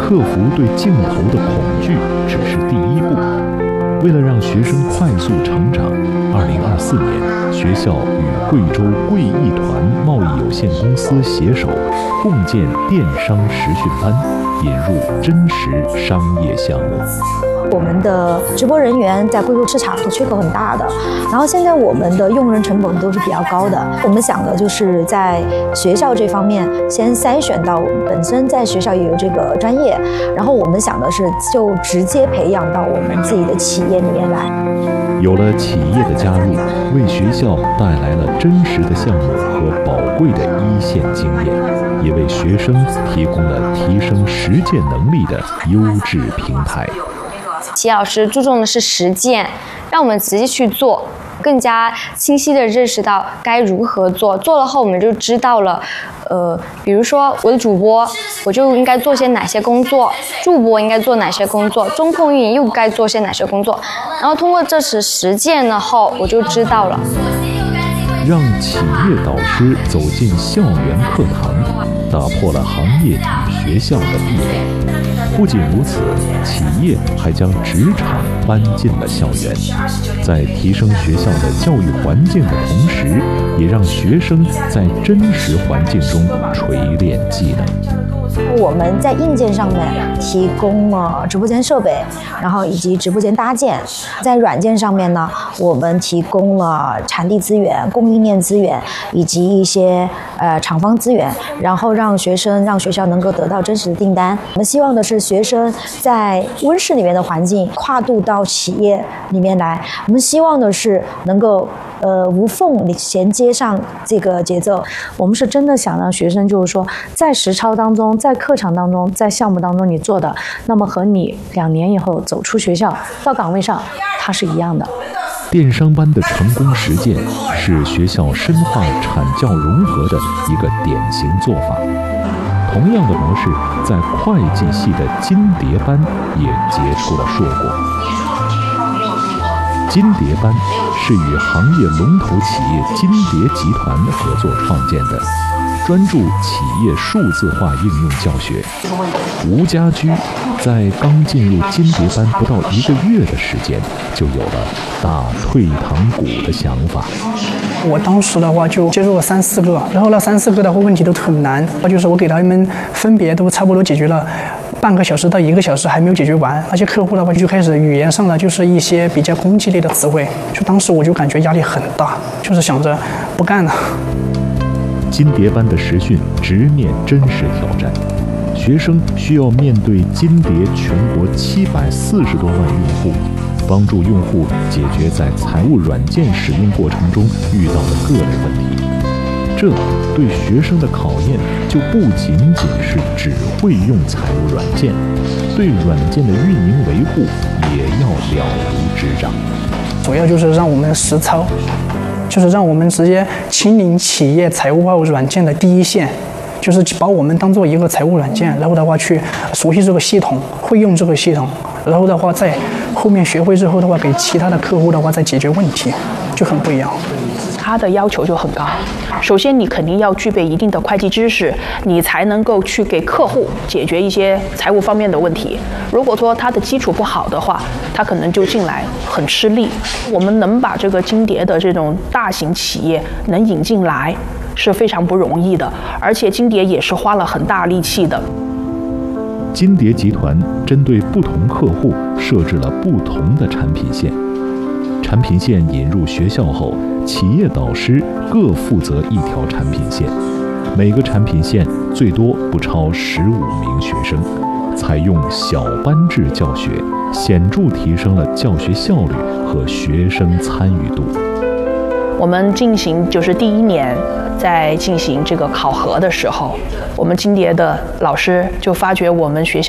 克服对镜头的恐惧只是第一步。为了让学生快速成长，2024年，学校与贵州贵艺团贸易有限公司携手，共建电商实训班，引入真实商业项目。 我们的直播人员在贵州市场的缺口很大的，然后现在我们的用人成本都是比较高的。我们想的就是在学校这方面先筛选到我们本身在学校也有这个专业，然后我们想的是就直接培养到我们自己的企业里面来。 有了企业的加入，为学校带来了真实的项目和宝贵的一线经验，也为学生提供了提升实践能力的优质平台。 齐老师注重的是实践，让我们直接去做，更加清晰地认识到该如何做。做了后，我们就知道了，比如说我的主播，我就应该做些哪些工作；助播应该做哪些工作；中控运营又该做些哪些工作。然后通过这次实践了后，我就知道了。 让企业导师走进校园课堂，打破了行业与学校的壁垒。不仅如此，企业还将职场搬进了校园，在提升学校的教育环境的同时，也让学生在真实环境中锤炼技能。 我们在硬件上面提供了直播间设备，然后以及直播间搭建；在软件上面呢，我们提供了产地资源、供应链资源以及一些厂方资源，然后让学校能够得到真实的订单。我们希望的是学生在温室里面的环境跨度到企业里面来，我们希望的是能够无缝衔接上这个节奏。 我们是真的想让学生就是说，在实操当中，在课程当中，在项目当中你做的，那么和你2年以后走出学校到岗位上，它是一样的。 电商班的成功实践是学校深化产教融合的一个典型做法。同样的模式在会计系的金蝶班也结出了硕果。金蝶班是与行业龙头企业金蝶集团合作创建的，专注企业数字化应用教学。吴家驹在刚进入金蝶班不到1个月的时间，就有了打退堂鼓的想法。 我当时的话就接触了3、4个，然后那3、4个的话问题都很难，就是我给他们分别都差不多解决了半个小时到1个小时还没有解决完，而且客户的话就开始语言上的就是一些比较攻击类的词汇，就当时我就感觉压力很大，就是想着不干了。 金蝶班的实训直面真实挑战，学生需要面对金蝶全国740多万用户，帮助用户解决在财务软件使用过程中遇到的各类问题。这对学生的考验就不仅仅是只会用财务软件，对软件的运营维护也要了如指掌。 主要就是让我们实操，就是让我们直接亲临企业财务化软件的第一线，就是把我们当做一个财务软件，然后的话去熟悉这个系统，会用这个系统，然后的话在后面学会之后的话，给其他的客户的话再解决问题，就很不一样。 他的要求就很高，首先你肯定要具备一定的会计知识，你才能够去给客户解决一些财务方面的问题。如果说他的基础不好的话，他可能就进来很吃力。我们能把这个金蝶的这种大型企业能引进来是非常不容易的，而且金蝶也是花了很大力气的。 金蝶集团针对不同客户设置了不同的产品线，产品线引入学校后，企业导师各负责1条产品线，每个产品线最多不超15名学生，采用小班制教学，显著提升了教学效率和学生参与度。 我们进行就是第1年在进行这个考核的时候，我们金蝶的老师就发觉我们学校